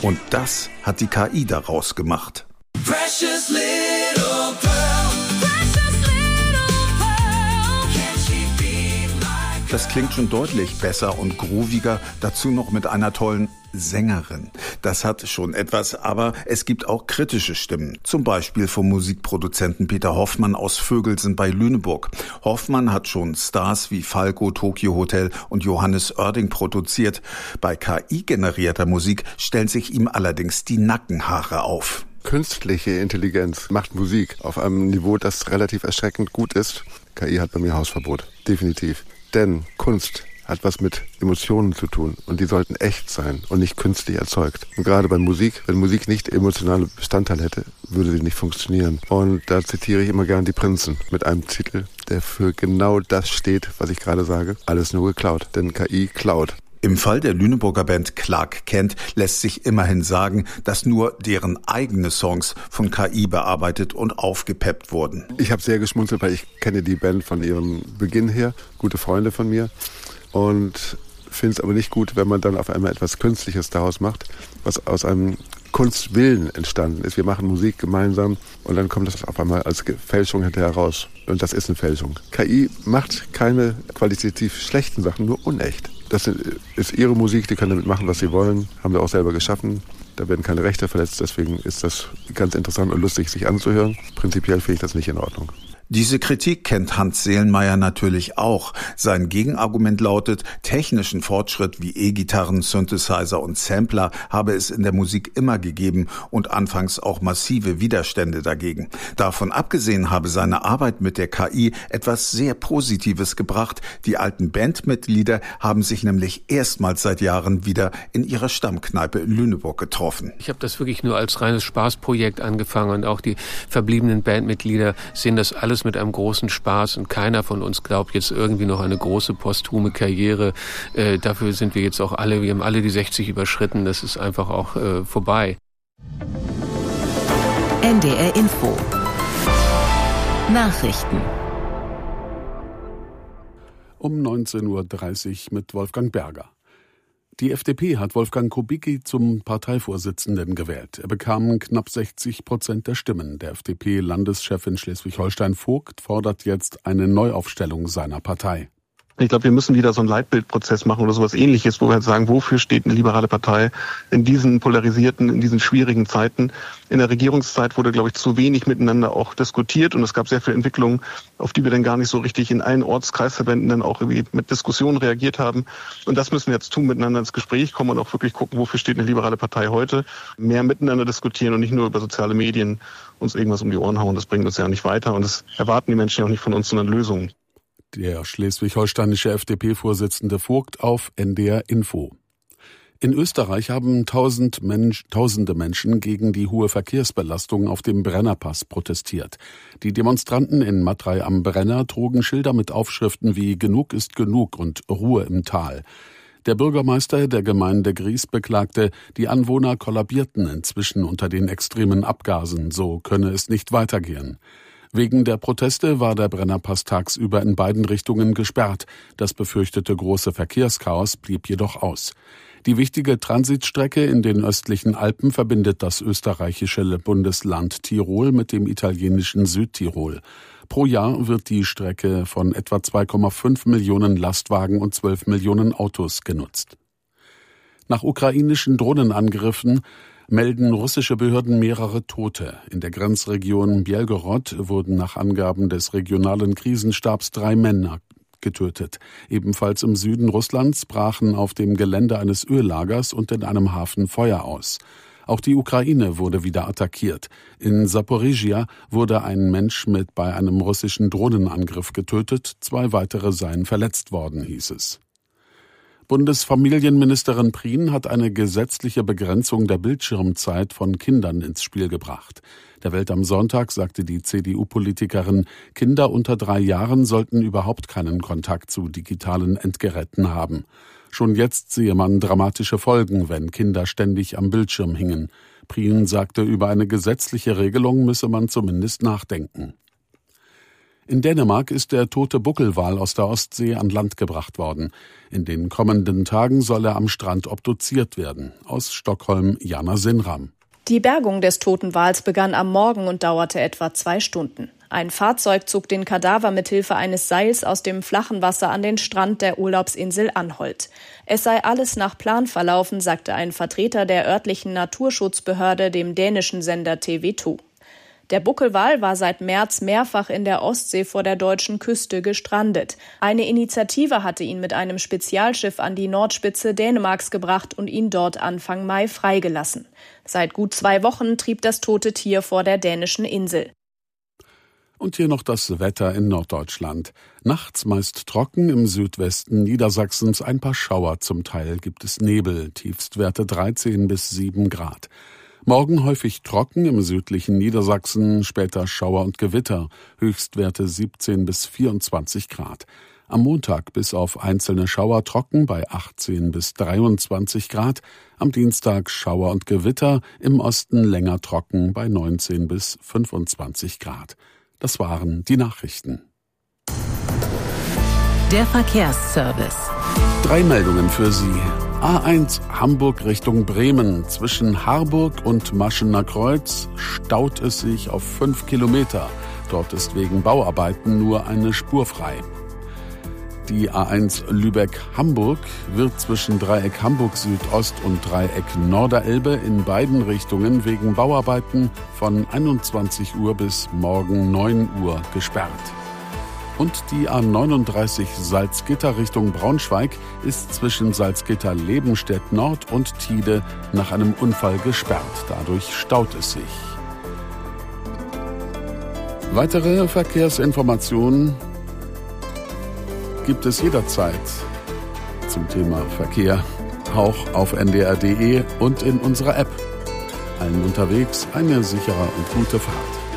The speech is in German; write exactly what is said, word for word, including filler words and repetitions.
Und das hat die K I daraus gemacht. Precious little pearl, precious little pearl, can she be my girl? Das klingt schon deutlich besser und grooviger, dazu noch mit einer tollen Sängerin. Das hat schon etwas, aber es gibt auch kritische Stimmen. Zum Beispiel vom Musikproduzenten Peter Hoffmann aus Vögelsen bei Lüneburg. Hoffmann hat schon Stars wie Falco, Tokyo Hotel und Johannes Oerding produziert. Bei K I-generierter Musik stellen sich ihm allerdings die Nackenhaare auf. Künstliche Intelligenz macht Musik auf einem Niveau, das relativ erschreckend gut ist. K I hat bei mir Hausverbot, definitiv. Denn Kunst hat was mit Emotionen zu tun und die sollten echt sein und nicht künstlich erzeugt. Und gerade bei Musik, wenn Musik nicht emotionale Bestandteile hätte, würde sie nicht funktionieren. Und da zitiere ich immer gern die Prinzen mit einem Titel, der für genau das steht, was ich gerade sage. Alles nur geklaut, denn K I klaut. Im Fall der Lüneburger Band Clark Kent lässt sich immerhin sagen, dass nur deren eigene Songs von K I bearbeitet und aufgepeppt wurden. Ich habe sehr geschmunzelt, weil ich kenne die Band von ihrem Beginn her, gute Freunde von mir. Und finde es aber nicht gut, wenn man dann auf einmal etwas Künstliches daraus macht, was aus einem Kunstwillen entstanden ist. Wir machen Musik gemeinsam und dann kommt das auf einmal als Fälschung hinterher raus. Und das ist eine Fälschung. K I macht keine qualitativ schlechten Sachen, nur unecht. Das ist ihre Musik, die können damit machen, was sie wollen. Haben wir auch selber geschaffen. Da werden keine Rechte verletzt, deswegen ist das ganz interessant und lustig, sich anzuhören. Prinzipiell finde ich das nicht in Ordnung. Diese Kritik kennt Hans Seelenmeier natürlich auch. Sein Gegenargument lautet, technischen Fortschritt wie E-Gitarren, Synthesizer und Sampler habe es in der Musik immer gegeben und anfangs auch massive Widerstände dagegen. Davon abgesehen habe seine Arbeit mit der K I etwas sehr Positives gebracht. Die alten Bandmitglieder haben sich nämlich erstmals seit Jahren wieder in ihrer Stammkneipe in Lüneburg getroffen. Ich habe das wirklich nur als reines Spaßprojekt angefangen und auch die verbliebenen Bandmitglieder sehen das alles mit einem großen Spaß und keiner von uns glaubt jetzt irgendwie noch eine große posthume Karriere. Äh, dafür sind wir jetzt auch alle, wir haben alle die sechzig überschritten, das ist einfach auch äh, vorbei. N D R Info Nachrichten um neunzehn Uhr dreißig mit Wolfgang Berger. Die F D P hat Wolfgang Kubicki zum Parteivorsitzenden gewählt. Er bekam knapp sechzig Prozent der Stimmen. Der F D P-Landeschef in Schleswig-Holstein Vogt fordert jetzt eine Neuaufstellung seiner Partei. Ich glaube, wir müssen wieder so einen Leitbildprozess machen oder sowas Ähnliches, wo wir halt sagen, wofür steht eine liberale Partei in diesen polarisierten, in diesen schwierigen Zeiten. In der Regierungszeit wurde, glaube ich, zu wenig miteinander auch diskutiert und es gab sehr viele Entwicklungen, auf die wir dann gar nicht so richtig in allen Ortskreisverbänden dann auch irgendwie mit Diskussionen reagiert haben. Und das müssen wir jetzt tun, miteinander ins Gespräch kommen und auch wirklich gucken, wofür steht eine liberale Partei heute. Mehr miteinander diskutieren und nicht nur über soziale Medien uns irgendwas um die Ohren hauen. Das bringt uns ja nicht weiter und das erwarten die Menschen ja auch nicht von uns, sondern Lösungen. Der schleswig-holsteinische F D P-Vorsitzende Vogt auf N D R Info. In Österreich haben tausend Mensch, tausende Menschen gegen die hohe Verkehrsbelastung auf dem Brennerpass protestiert. Die Demonstranten in Matrei am Brenner trugen Schilder mit Aufschriften wie »Genug ist genug« und »Ruhe im Tal«. Der Bürgermeister der Gemeinde Gries beklagte, die Anwohner kollabierten inzwischen unter den extremen Abgasen, so könne es nicht weitergehen. Wegen der Proteste war der Brennerpass tagsüber in beiden Richtungen gesperrt. Das befürchtete große Verkehrschaos blieb jedoch aus. Die wichtige Transitstrecke in den östlichen Alpen verbindet das österreichische Bundesland Tirol mit dem italienischen Südtirol. Pro Jahr wird die Strecke von etwa zwei Komma fünf Millionen Lastwagen und zwölf Millionen Autos genutzt. Nach ukrainischen Drohnenangriffen melden russische Behörden mehrere Tote. In der Grenzregion Belgorod wurden nach Angaben des regionalen Krisenstabs drei Männer getötet. Ebenfalls im Süden Russlands brachen auf dem Gelände eines Öllagers und in einem Hafen Feuer aus. Auch die Ukraine wurde wieder attackiert. In Saporizhia wurde ein Mensch mit bei einem russischen Drohnenangriff getötet. Zwei weitere seien verletzt worden, hieß es. Bundesfamilienministerin Prien hat eine gesetzliche Begrenzung der Bildschirmzeit von Kindern ins Spiel gebracht. Der Welt am Sonntag sagte die C D U-Politikerin, Kinder unter drei Jahren sollten überhaupt keinen Kontakt zu digitalen Endgeräten haben. Schon jetzt sehe man dramatische Folgen, wenn Kinder ständig am Bildschirm hingen. Prien sagte, über eine gesetzliche Regelung müsse man zumindest nachdenken. In Dänemark ist der tote Buckelwal aus der Ostsee an Land gebracht worden. In den kommenden Tagen soll er am Strand obduziert werden. Aus Stockholm Jana Sinram. Die Bergung des toten Wals begann am Morgen und dauerte etwa zwei Stunden. Ein Fahrzeug zog den Kadaver mit Hilfe eines Seils aus dem flachen Wasser an den Strand der Urlaubsinsel Anholt. Es sei alles nach Plan verlaufen, sagte ein Vertreter der örtlichen Naturschutzbehörde dem dänischen Sender T V zwei. Der Buckelwal war seit März mehrfach in der Ostsee vor der deutschen Küste gestrandet. Eine Initiative hatte ihn mit einem Spezialschiff an die Nordspitze Dänemarks gebracht und ihn dort Anfang Mai freigelassen. Seit gut zwei Wochen trieb das tote Tier vor der dänischen Insel. Und hier noch das Wetter in Norddeutschland. Nachts meist trocken, im Südwesten Niedersachsens ein paar Schauer, zum Teil gibt es Nebel, Tiefstwerte dreizehn bis sieben Grad. Morgen häufig trocken, im südlichen Niedersachsen, später Schauer und Gewitter, Höchstwerte siebzehn bis vierundzwanzig Grad. Am Montag bis auf einzelne Schauer trocken bei achtzehn bis dreiundzwanzig Grad, am Dienstag Schauer und Gewitter, im Osten länger trocken bei neunzehn bis fünfundzwanzig Grad. Das waren die Nachrichten. Der Verkehrsservice. Drei Meldungen für Sie. A eins Hamburg Richtung Bremen. Zwischen Harburg und Maschener Kreuz staut es sich auf fünf Kilometer. Dort ist wegen Bauarbeiten nur eine Spur frei. Die A eins Lübeck-Hamburg wird zwischen Dreieck Hamburg Südost und Dreieck Norderelbe in beiden Richtungen wegen Bauarbeiten von einundzwanzig Uhr bis morgen neun Uhr gesperrt. Und die A neununddreißig Salzgitter Richtung Braunschweig ist zwischen Salzgitter-Lebenstedt Nord und Tide nach einem Unfall gesperrt. Dadurch staut es sich. Weitere Verkehrsinformationen gibt es jederzeit zum Thema Verkehr, auch auf n d r punkt d e und in unserer App. Allen unterwegs eine sichere und gute Fahrt.